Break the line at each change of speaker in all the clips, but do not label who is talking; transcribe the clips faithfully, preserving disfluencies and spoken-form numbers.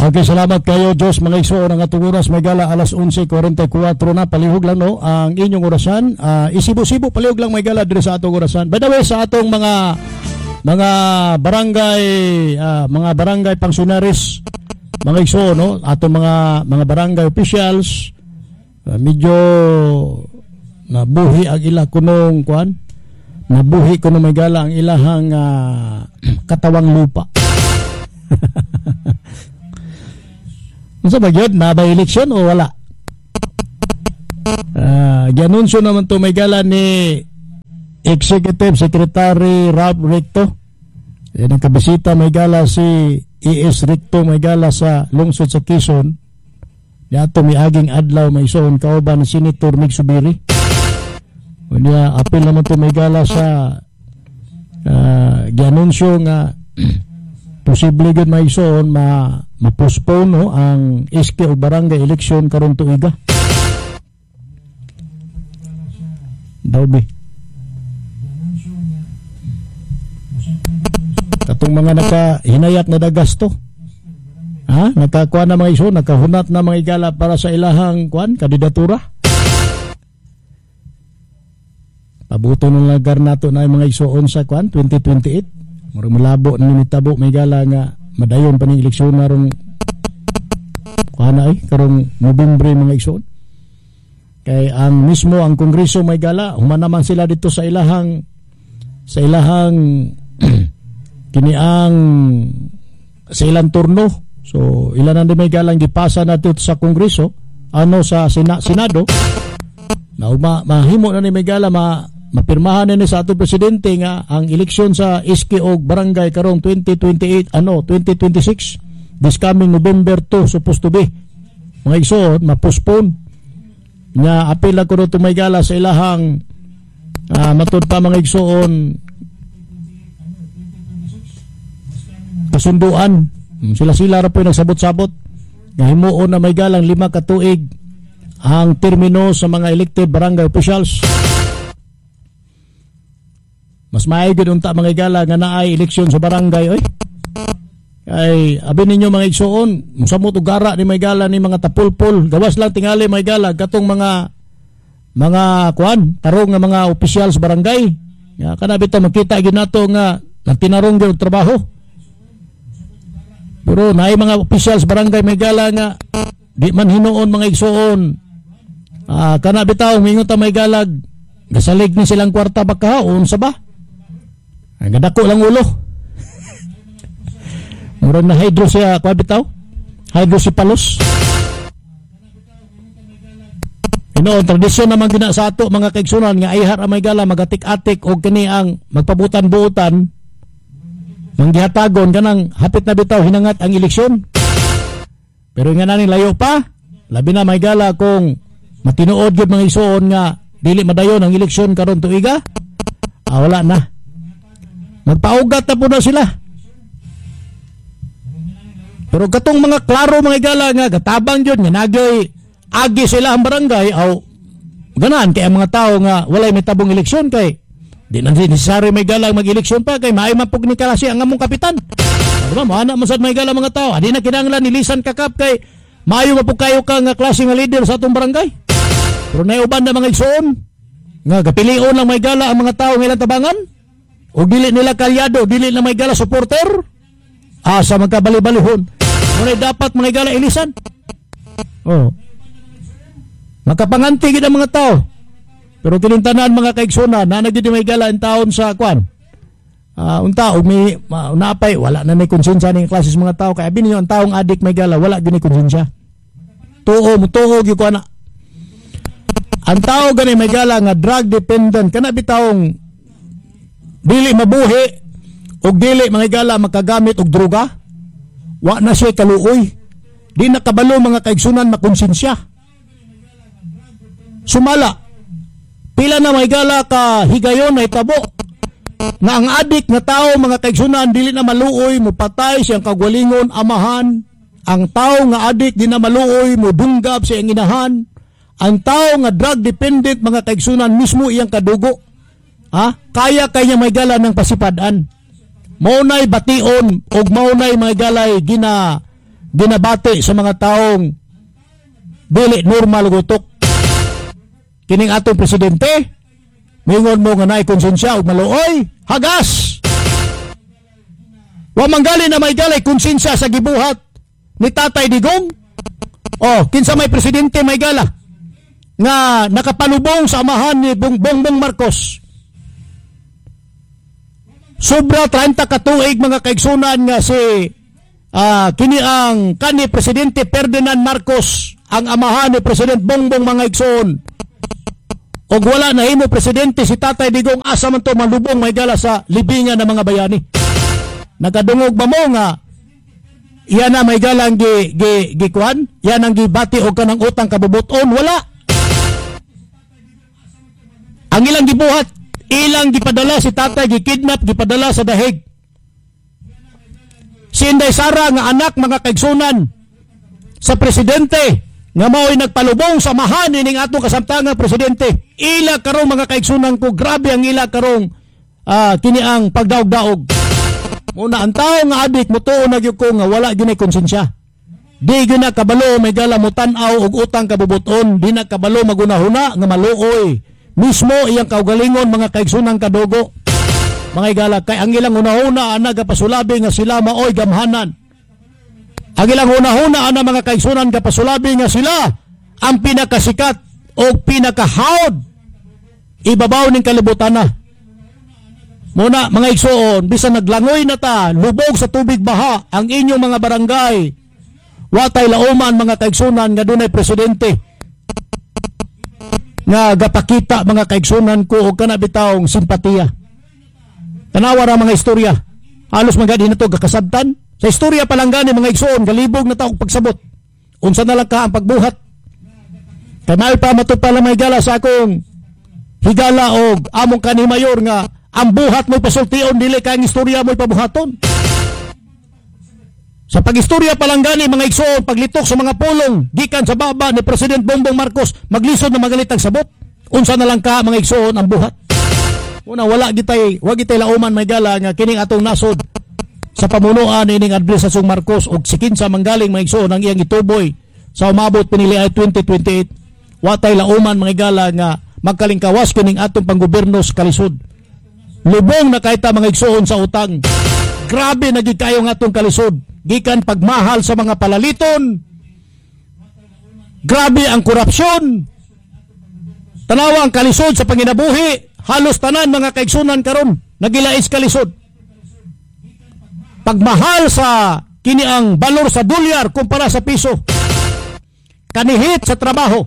Okay, salamat kayo, Diyos. Mga igsoon ang atong oras, may gala, alas onse kuwarenta y kuwatro na. Palihog lang, no, ang inyong orasan. Uh, isibo-sibo, palihog lang may gala dire sa atong orasan. By the way, sa atong mga mga barangay, uh, mga barangay pensionaries, mga igsoon, no, atong mga mga barangay officials, uh, medyo nabuhi ang ila kunong kuan, nabuhi kuno may gala ang ilahang uh, katawang lupa. Unsa ba gyud, na ba eleksyon o wala? Ah, uh, gianunsyo naman to may gala ni Executive Secretary Ralph Recto. Yan ang kabisita may gala si E S Recto may gala sa lungsod sa Quezon. Yato mi aging adlaw may ison kauban ni Senator Mig Subiri. Unya apil naman to may gala sa uh, gianunsyo nga posible gud may ison ma ma-postpone, no, ang S K o barangay election karon tuiga. Daw be. Katong mga nakahinayat na dagasto. Ha? Nakakuha na mga ison, nakahunat na mga igala para sa ilahang kuan kandidatura. Pabuto ng lagar nato na mga isoon sa kuan twenty twenty-eight. Murag malabo na nitabo may gala nga madayon pa ning eleksyon narong kuana ay karong Nobyembre mga igsoon. Kay ang mismo ang Kongreso may gala humanaman sila dito sa ilahang sa ilahang kiniang sa ilang turno. So ilan na may galang gipasa nato sa Kongreso, ano sa Sina, Senado na ma, mahimo na ni may gala ma mapirmahan na ni sa ato presidente nga ang eleksyon sa S K o barangay karong twenty twenty-eight ano twenty twenty-six this coming November two supposed to be mga igsoon ma-postpone nga apil ako ro tumaygala sa ilahang uh, matud pa mga igsoon kasunduan sila-sila ra po nagsabot-sabot nga himuon na may galang lima ka tuig ang termino sa mga elected barangay officials. Mas maayos unta mga igala nga naay eleksyon sa barangay oy. Ay abi ninyo mga igsoon, musamot og gara ni mga igala ni mga tapulpol, gawas lang tingali mga igala katong mga mga kuan, tarong nga mga opisyal sa barangay. Ya kana bitaw makita gyud nato nga nagtinarong gyud trabaho. Pero naay mga opisyal sa barangay mga igala nga di man hinuon mga igsoon. Ah kana bitaw mingon ta mga igalag gasalig ni silang kwarta bakaon sa ba? Ang gadako lang ulo. Murag na hydro siya, kwa bitaw? Hydrocephalus. Ino, tradisyon naman gina sa ato mga kaigsunan nga ayhar amay gala magatik-atik o kini ang magpabutan-buutan manggihatagon kanang hapit na bitaw hinangat ang eleksyon. Pero nga naning layo pa, labi na may gala kung matinuod gyud mga isuon nga dili madayon ang eleksyon karon tuiga. Ah, wala na. Magpaugat na po na sila. Pero katong mga klaro mga igala nga gatabang yun nga nagyoy agi sila ang barangay aw ganan kay ang mga tao nga walay may tabong eleksyon kay di na necessary may gala mag-eleksyon pa kay maay mapug ni kalasi ang among kapitan. Diba mo ana man sad may gala mga tao adi na kinahanglan nilisan kakap kay maayo mapug kayo ka nga klase nga leader sa atong barangay. Pero nay uban na mga igsoon nga gapilion lang may gala ang mga tao nga ilang tabangan. O dili nila kalyado, dili na may gala supporter. Ah, sa magkabali-balihon. Muna dapat mga gala ilisan. Oh. Makapanganti gid ang mga tao. Pero kinintanan mga kaigsuna, na nagid may gala ang taon sa kwan. Ah, uh, unta og may uh, napay wala na may konsensya ning klase mga tao kay abi ninyo ang taong adik may gala wala gini konsensya. Tuo mo tuo gyud ko ana. Ang tao gani may gala nga drug dependent kana bitawong dili mabuhi og dili mga igala makagamit og droga wa na siya kaluoy di nakabalo mga kaigsunan makonsensya sumala pila na mga igala ka higayon na itabo nga ang adik nga tao mga kaigsunan dili na maluoy mo patay siyang kagwalingon amahan ang tao nga adik di na maluoy mo dunggab sa iyang inahan ang tao nga drug dependent mga kaigsunan mismo iyang kadugo. Ha? Kaya kanya may gala ng pasipadan. Maunay bation og maunay may galay gina ginabati sa mga taong dili normal gutok. Kining atong presidente, mingon mo nga naay konsensya og maluoy, hagas. Wa manggali na may galay konsensya sa gibuhat ni Tatay Digong. Oh, kinsa may presidente may gala nga nakapalubong sa amahan ni Bongbong Marcos. Sobra treinta ka tuig mga kaigsunan nga si uh, kini ang kani presidente Ferdinand Marcos, ang amahan ni President Bongbong mga igsoon. Og wala na himo presidente si Tatay Digong, asa man to malubong may gala sa libingan ng mga bayani. Nakadungog ba mo nga iyan na may galang gi gi gikuan, yan ang gibati og kanang utang kabubuton, wala. Ang ilang gibuhat, ilang gipadala si Tatay, gikidnap, gipadala sa dahig. Si Inday Sara nga anak mga kaigsunan sa presidente nga mao'y nagpalubong sa mahan ning atong kasamtangang presidente. Ila karong mga kaigsunan ko, grabe ang ila karong uh, kini ang pagdaog-daog. Muna ang tao nga adik mo tuon na gyud ko nga wala gyud konsensya. Di gyud na kabalo may gala mo tan-aw og utang kabubuton, di na kabalo magunahuna nga maluoy. Mismo iyang kaugalingon mga kaigsunan kadugo. Mga igala kay ang ilang hunahuna ana gapasulabi nga sila maoy gamhanan. Ang ilang hunahuna ana mga kaigsunan gapasulabi nga sila ang pinakasikat o pinakahawd ibabaw ning kalibutan na. Muna mga igsoon, bisan naglangoy na ta, lubog sa tubig baha ang inyong mga barangay, watay lauman mga kaigsunan nga dunay presidente nga gapakita mga kaigsunan ko og kana bitawng simpatiya. Tanawa ra mga istorya, halos magadi na to gakasabtan. Sa istorya pa lang gani mga igsoon, galibog na taong pagsabot. Unsa na lang ka ang pagbuhat. Kanay pa matupala may gala sa akong higala og among kanhi mayor nga ang buhat mo'y pasultion, dili ka ang istorya mo'y pabuhaton. Sa pag-istorya pa lang gani mga igsoon, paglitok sa mga pulong gikan sa baba ni President Bongbong Marcos, maglisod na magalitang sabot. Unsa na lang ka mga igsoon ang buhat. Una wala gitay, wa gitay lauman may gala nga kining atong nasod sa pamunuan ining administrasyong Marcos og sikin sa manggaling mga igsoon ang iyang ituboy sa umabot pinili ay twenty twenty-eight. Watay lauman mga gala nga magkalingkawas kining atong panggobyerno sa kalisod. Lubong na kahit mga igsoon sa utang. Grabe na gid kayo nga atong kalisod. Gikan pagmahal sa mga palaliton. Grabe ang korupsyon. Tanawa ang kalisod sa panginabuhi. Halos tanan mga kaigsunan karon nagilais kalisod. Pagmahal sa kini ang balor sa dolyar kumpara sa piso. Kanihit sa trabaho.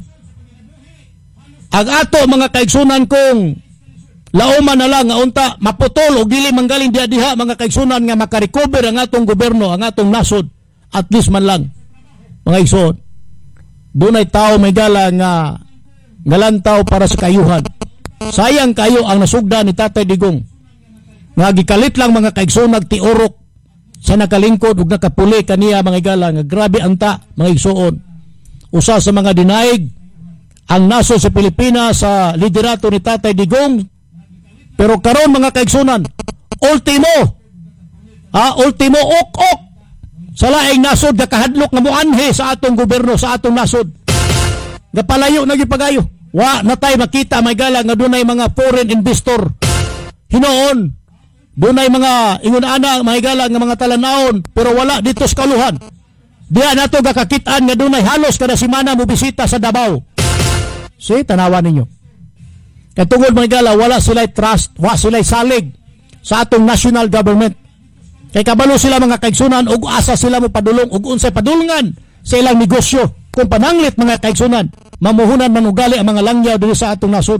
Ang ato mga kaigsunan kong lauman na lang nga unta maputol o dili manggaling diha-diha mga kaigsunan nga makarecover ang atong gobyerno, ang atong nasod at least man lang mga igsoon. Dunay tao may gala nga galantaw para sa kayuhan. Sayang kayo ang nasugda ni Tatay Digong nga gikalit lang mga kaigsoon nagtiorok sa nakalingkod ug nakapuli kaniya mga igala nga grabe anta mga igsoon. Usa sa mga dinaig ang nasod sa Pilipinas sa liderato ni Tatay Digong. Pero karon mga kaigsunan, ultimo, ha, ultimo ok-ok sa laing nasod gakahadlok nga moanhe sa atong gobyerno, sa atong nasod. Gapalayo na gipagayo. Wa natay makita may gala nga dunay mga foreign investor. Hinoon, dunay mga ingon-ana may gala nga mga talanawon pero wala dito sa kaluhan. Diya nato gakakitaan nga dunay halos kada semana mo bisita sa Davao. Si tanawan ninyo. Kaya tungod mga gala, wala sila'y trust, wala sila'y salig sa atong national government. Kaya kabalo sila mga kaigsunan, ug asa sila mo padulong, ug unsay padulungan sa ilang negosyo. Kung pananglit mga kaigsunan, mamuhunan manugali ang mga langyaw dito sa atong nasod.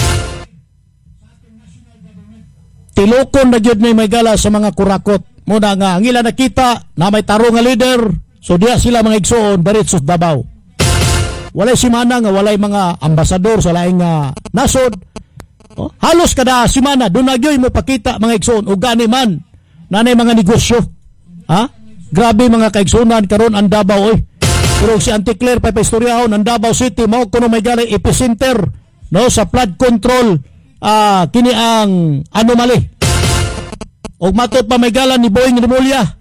Tilokon na yun may gala sa mga kurakot. Muna nga, ang ilan nakita na may tarong nga leader, so diya sila mga igsoon, daritsos Davao. Walay simana nga walay mga ambasador sa laing nga nasod. Oh, halos kada simana doon nagyoy mo pakita mga igsoon ug gani man nanay mga negosyo. Ha? Grabe mga kaigsunan karon ang Davao oy. Pero si Auntie Claire pa istoryahon ang Davao City mao kuno may gali epicenter no sa flood control uh, kini ang anomaly. Og matud pa may gala ni Boying Rimulya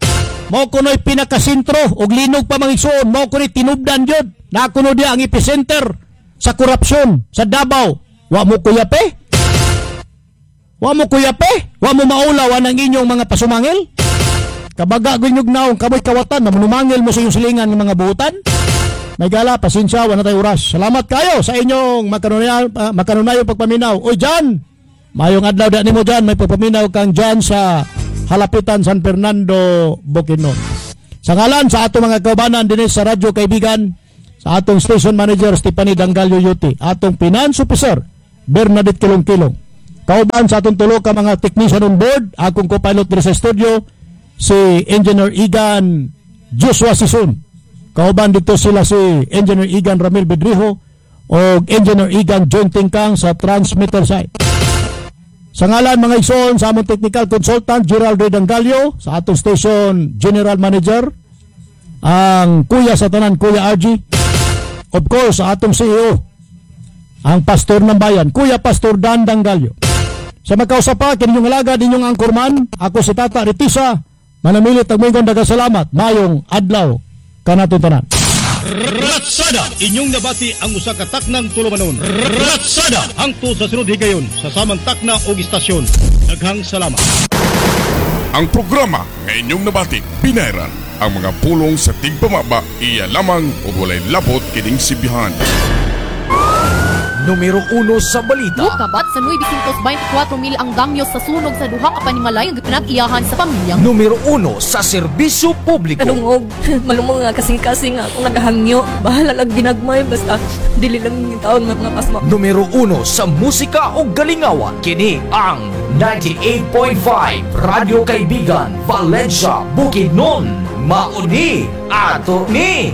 Mao kuno'y pinakasentro og linog pa mga igsoon, mao kuno'y tinubdan jud. Na kuno dia ang epicenter sa korupsyon sa Davao. Wa mo kuyape? Wa mo kuyape? Wa mo maulaw ang inyong mga pasumangil? Kabaga gunyog naong kamoy kawatan na manumangil mo sa iyong silingan ng mga buhutan? May gala, pasensya, wala tayo oras. Salamat kayo sa inyong makanunayon, uh, makanunayon pagpaminaw. Oy, Jan! Mayong adlaw da nimo Jan, may pagpaminaw kang Jan sa Halapitan, San Fernando, Bukidnon. Sa ngalan sa ato mga kaubanan din sa Radyo Kaibigan, sa atong station manager Stephanie Dangalio Yuti, atong finance officer Bernadette Kilong-Kilong, kauban sa atong tulo ka mga technician on board, akong co-pilot diri sa studio si Engineer Igan Joshua Sison, kauban dito sila si Engineer Igan Ramil Bedrijo o Engineer Igan John Tingkang sa transmitter side. Sa ngalan mga igsoon sa among technical consultant Gerald Ray Dangalio, sa atong station general manager ang kuya sa tanan, Kuya R G, of course sa atong C E O ang pastor ng bayan, Kuya Pastor Dan Dangalio. Sa magkausapa kaninyong alagad inyong angkorman, ako si Tata Ritisa, manamilit ang mga dagasalamat, mayong adlaw kanaton tanan.
Ratsada! Inyong nabati ang usa ka taknang tulumanon. Ratsada! Hangtod sa sunod higayon sa samang takna o istasyon. Daghang salamat.
Ang programa nga inyong nabati, pinairan ang mga pulong sa tigpamaba, iya lamang o walay lapot kining sibihan.
Numero uno sa balita.
Kabat sa nueve twenty-four mil ang damyo sa sunog sa duha ka panimalay nga pinag-iyahan sa pamilya.
Numero uno sa serbisyo publiko.
Kanungog, malumong nga kasing-kasing nga akong nagahangyo. Bahala lang ginagmay, basta dili lang yung taon nga mga pasma.
Numero uno sa musika o galingawan. Kini ang ninety-eight point five Radyo Kaibigan, Valencia, Bukidnon. Mauni ato ni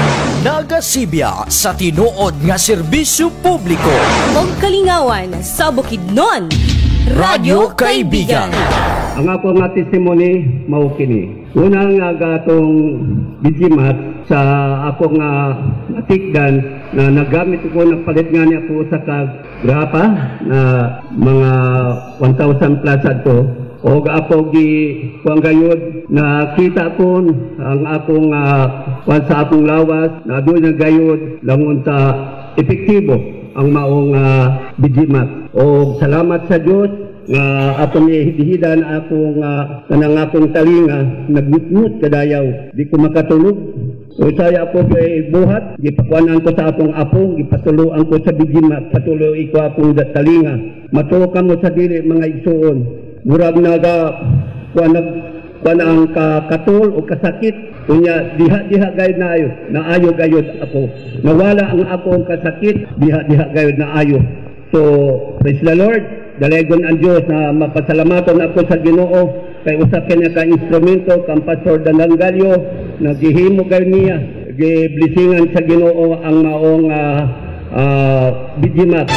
Nagasibya sa tinuod nga serbisyo publiko.
Og kalingawan sa Bukidnon, Radyo Kaibigan.
Ang ako nga testimony mao kini. Una nga gatong bijimat sa ako nga natikdan na nagamit ko nagpalit nga niya po sa kag grapa na mga one thousand plus ato. O ako gi kuang gayud na kita ko ang akong uh, sa akong lawas na doon na gayud langon sa epektibo ang maong uh, bijimat. O salamat sa Dios nga atong ihihidan akong uh, kanang akong talinga nagnutnut kadayaw di ko makatulog. O saya ako kay buhat gipakuanan ko sa akong apo gipatuluan ko sa bijimat patuloy ko akong talinga matuo kamo sa dili mga igsuon. Murag naga kuan kuan ang katul o kasakit kunya diha-diha gayud na ayo na ayo gayud ako nawala ang akong kasakit diha-diha gayud na ayo. So praise the Lord, dalagon ang Dios na mapasalamaton ako sa Ginoo kay usa kanya ka instrumento kang Pastor Dangalio naghihimo gayud niya gi-blessingan sa Ginoo ang maong uh, uh, bijimat.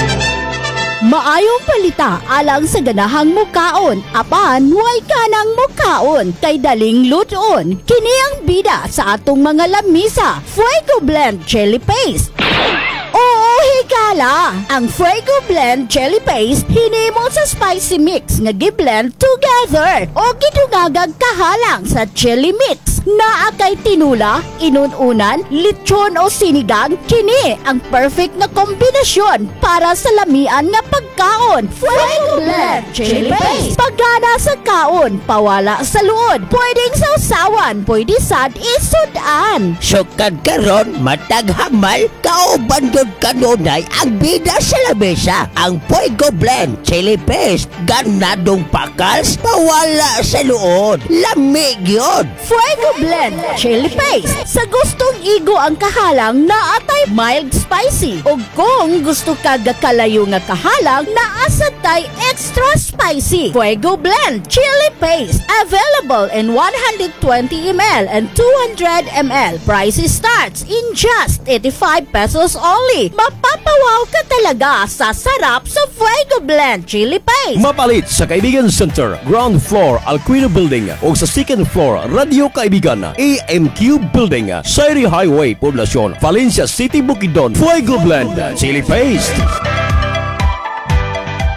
Maayong palita alang sa ganahang mukaon, apan way kanang mukaon kay daling luton. Kini ang bida sa atong mga lamisa, Fuego Blend Chili Paste. Oo, higala! Ang Fuego Blend Chili Paste hinimo sa spicy mix nga gi-blend together o gidungagag kahalang sa chili mix. Naa kay tinula, inununan, lechon o sinigang, kini ang perfect na kombinasyon para sa lamian nga pagkaon. Fuego Blend Chili Paste. Pagana sa kaon, pawala sa luod. Pwedeng sausawan, pwede sad isudan.
Sukad karon matag hamal, kauban yun kanunay ang bida sa lamesa. Ang Fuego Blend Chili Paste, ganadong pakals, pawala sa luod. Lamig yun.
Fuego Blend Chili Paste. Sa gustong igo ang kahalang na atay mild spicy. O kung gusto ka gakalayo nga kahalang na asatay extra spicy. Fuego Blend Chili Paste. Available in one hundred twenty milliliters and two hundred milliliters. Prices starts in just eighty-five pesos only. Mapapawaw ka talaga sa sarap sa Fuego Blend Chili Paste.
Mapalit sa Kaibigan Center, ground floor, Alquino Building o sa second floor, Radio Kaibigan, A M Q Building, Sairi Highway, Poblacion, Valencia City, Bukidnon. Fuego Blend Chili Paste.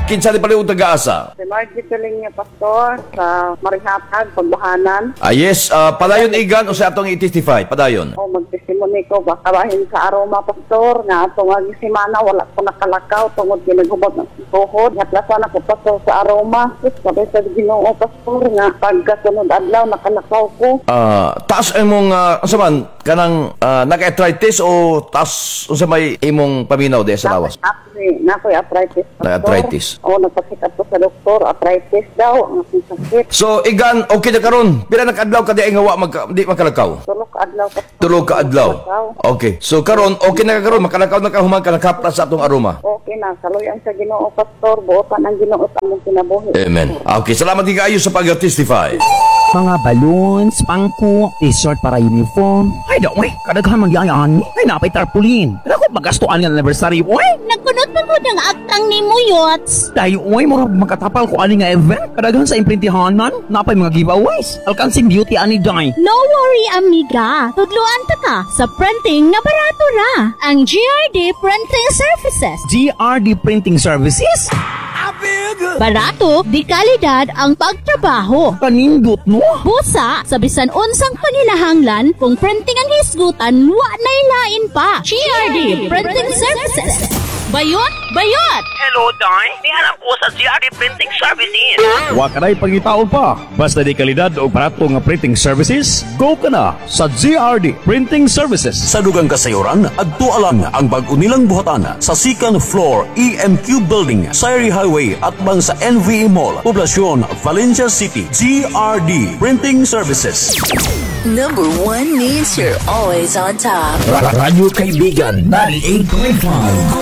kinsa ni pala yung taga-asa?
Si Margie Piling niya, Pastor, sa Marihatag, Pagbahanan.
Ah, yes, ah, padayon igan o sa atong i-testify, padayon.
O magtestimony ko, baka bahin sa aroma, Pastor, nga atong agi simana, wala ko nakalakaw, tungod ginagubot ng tuhod. Natlasan ako, Pastor, sa aroma. Sabi sa Ginoo, Pastor, nga pagkasunod adlaw, nakalakaw ko.
Ah, taas imong uh, unsa man kanang ah, naka-arthritis o taas unsa may imong paminaw di sa lawas?
Nakoy, nakoy arthritis, Pastor.
Na-arthritis.
O, nagpasikap ko sa doktor, arthritis daw, ang aking sakit.
So igan okay na karon. Pila naka-adlaw ka di ay nga wa magka, di makalakaw?
Tulog ka adlaw, Pastor.
Tulog ka adlaw. Okay. So karon okay na ka karon makalakaw na ka human ka nakapra sa atong aroma.
Okay na, kaluyan sa Ginoo, Pastor, buotan ang Ginoo sa among kinabuhi.
Amen. Okay, salamat di kaayo sa pag-testify.
Mga balloons, pangko, t-shirt para uniform. Ay, daw, eh, kadaghan magyayaan. Ay, napay tarpaulin. Ako, magastuan nga anniversary, oy.
Nagkunot pa ko ng aktang ni Muyots.
Dahil, oy, mura magkatapal ko ani nga event. Kadaghan sa imprintihanan, napay mga giveaways. Alkansing beauty ani day.
No worry, amiga. Tudluan ta ka sa printing na barato ra. Ang G R D Printing Services.
G R D Printing Services?
Barato, di kalidad ang pagtrabaho.
Kanindot, no?
Busa, sa bisan unsang panilahanglan, kung printing ang hisgutan, wa na'y lain pa. G R D Printing Services. Bayot, bayot!
Hello, Day. Nihanap ko sa G R D Printing Services.
Wa ka na'y pangitaon pa. Basta di kalidad o barato nga printing services, go ka na sa G R D Printing Services.
Sa dugang kasayuran, adto alang ang bag-o nilang buhatan sa second floor E M Q Building, Syrie Highway at bang sa N V A Mall, Poblacion, Valencia City. G R D Printing Services.
Number one means you're always on top.
Radyo Kaibigan ninety-eight point five.